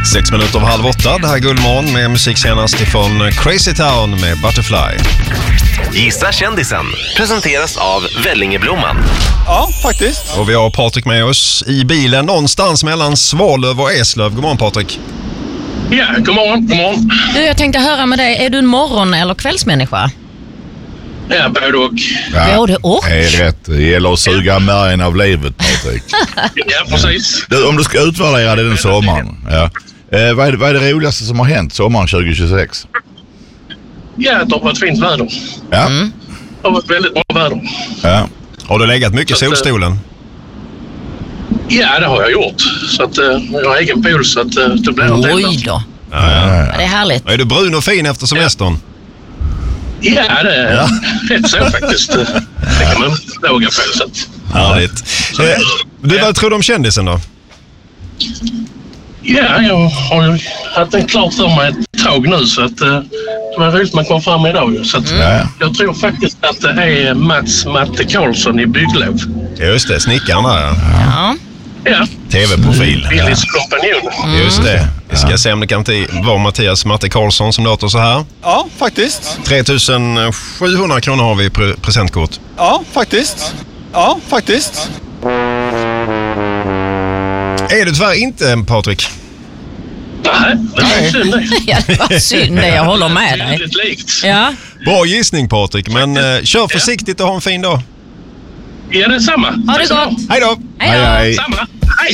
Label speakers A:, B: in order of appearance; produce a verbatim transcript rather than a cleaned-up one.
A: Sex minuter över halv åtta. Det här är Guldmorgon med musik senast ifrån Crazy Town med Butterfly.
B: Gissa kändisen presenteras av Vellingeblomman.
C: Ja, faktiskt.
A: Och vi har Patrik med oss i bilen någonstans mellan Svalöv och Eslöv. God morgon, Patrik.
D: Ja, god morgon, god morgon.
E: Du, jag tänkte höra med dig. Är du en morgon- eller kvällsmänniska?
D: Ja, både och.
E: Ja, både och.
F: Det är rätt. Det gäller att suga märgen av livet, Patrik.
D: Ja, precis.
F: Du, om du ska utvärdera den sommaren. Ja. Eh, vad, är det, vad är det roligaste som har hänt sommaren tjugo tjugosex?
D: Ja, det har varit fint väder.
F: Ja.
E: Mm.
D: Det har varit väldigt bra väder.
F: Ja.
A: Har du legat mycket i
D: Så att,
A: solstolen?
D: Ja, det har jag gjort. Så att uh, jag har egen pool så att uh, det blir inte
E: Oj
D: ändå.
E: då.
A: Ja, ja.
E: Ja, det är härligt.
A: Är du brun och fin efter semestern?
D: Ja, det är ja. rätt så faktiskt. Det kan man våga på. Så att,
A: Härligt. Eh, du, vad tror du om kändisen då?
D: ja, jag har ju haft den klart för mig ett tag nu så att uh, det var roligt man kom fram idag. Så att,
F: Mm.
D: jag tror faktiskt att det är Mats Matte Karlsson i Bygglov.
A: Just det, snickaren där. Ja.
E: Ja.
D: Ja,
A: Tv-profil.
D: Willys kompanjon.
A: Just det. Vi ska se om det kan vara Mattias Matte Karlsson som låter så här.
C: Ja, faktiskt.
A: tre tusen sjuhundra kronor har vi i pre- presentkort.
C: Ja, faktiskt. Ja, faktiskt.
A: Är du tyvärr inte, Patrik?
D: Nej, det är synd det.
E: Ja, det var synd det. Jag håller med dig.
D: Väldigt likt.
E: Ja.
A: Bra gissning, Patrik, men eh, kör försiktigt och ha en fin dag.
D: Ja, det är samma.
E: Ha det gott.
A: Hej då!
E: Hej då.
F: Hej, hej.
D: Samma.